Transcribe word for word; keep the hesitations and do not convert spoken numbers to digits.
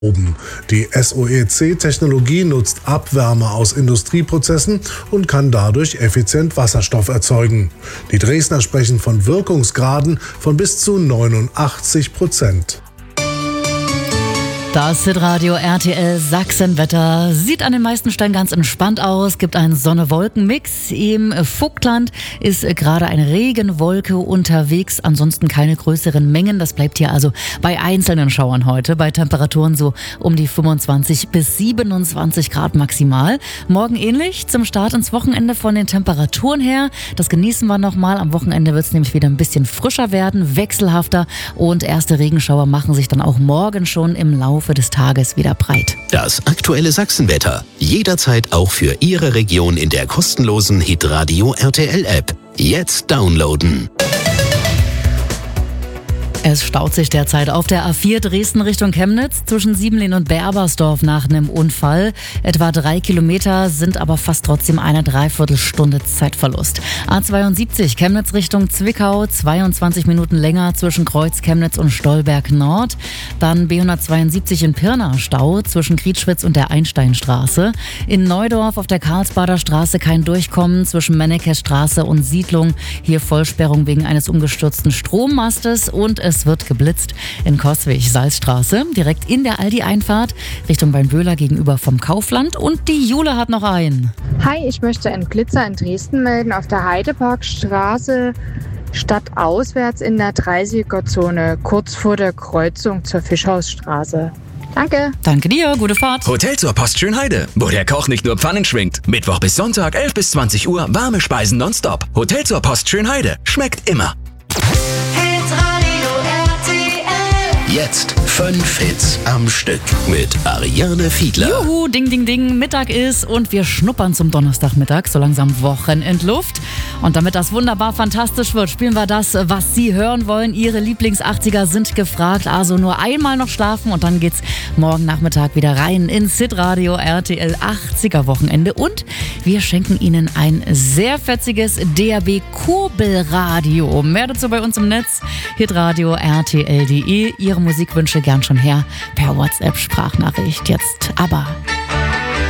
Die S O E C-Technologie nutzt Abwärme aus Industrieprozessen und kann dadurch effizient Wasserstoff erzeugen. Die Dresdner sprechen von Wirkungsgraden von bis zu neunundachtzig Prozent. Das Hitradio R T L Sachsenwetter sieht an den meisten Stellen ganz entspannt aus, gibt einen Sonne-Wolken-Mix. Im Vogtland ist gerade eine Regenwolke unterwegs, ansonsten keine größeren Mengen. Das bleibt hier also bei einzelnen Schauern heute, bei Temperaturen so um die fünfundzwanzig bis siebenundzwanzig Grad maximal. Morgen ähnlich, zum Start ins Wochenende von den Temperaturen her. Das genießen wir nochmal. Am Wochenende wird es nämlich wieder ein bisschen frischer werden, wechselhafter und erste Regenschauer machen sich dann auch morgen schon im Laufe des Tages wieder breit. Das aktuelle Sachsenwetter. Jederzeit auch für Ihre Region in der kostenlosen Hitradio R T L App. Jetzt downloaden. Es staut sich derzeit auf der A vier Dresden Richtung Chemnitz zwischen Siebenlehn und Berbersdorf nach einem Unfall. Etwa drei Kilometer sind aber fast trotzdem eine Dreiviertelstunde Zeitverlust. A zweiundsiebzig Chemnitz Richtung Zwickau, zweiundzwanzig Minuten länger zwischen Kreuz Chemnitz und Stolberg Nord. Dann B hundertzweiundsiebzig in Pirna Stau zwischen Kriedschwitz und der Einsteinstraße. In Neudorf auf der Karlsbader Straße kein Durchkommen zwischen Mennekes Straße und Siedlung. Hier Vollsperrung wegen eines umgestürzten Strommastes und es wird geblitzt in Coswig-Salzstraße, direkt in der Aldi-Einfahrt, Richtung Weinböhler gegenüber vom Kaufland. Und die Jule hat noch einen. Hi, ich möchte einen Blitzer in Dresden melden auf der Heideparkstraße, stadtauswärts in der dreißiger-Zone, kurz vor der Kreuzung zur Fischhausstraße. Danke. Danke dir, gute Fahrt. Hotel zur Post Schönheide, wo der Koch nicht nur Pfannen schwingt. Mittwoch bis Sonntag, elf bis zwanzig Uhr, warme Speisen nonstop. Hotel zur Post Schönheide, schmeckt immer. Jetzt fünf Hits am Stück mit Ariane Fiedler. Juhu, ding, ding, ding, Mittag ist und wir schnuppern zum Donnerstagmittag, so langsam Wochenendluft. Und damit das wunderbar fantastisch wird, spielen wir das, was Sie hören wollen. Ihre Lieblings-achtziger sind gefragt, also nur einmal noch schlafen und dann geht's morgen Nachmittag wieder rein ins Hitradio R T L achtziger Wochenende. Und wir schenken Ihnen ein sehr fetziges D A B-Kurbelradio. Mehr dazu bei uns im Netz, hitradio R T L punkt de. Ihre Musikwünsche gern schon her per WhatsApp-Sprachnachricht. Jetzt aber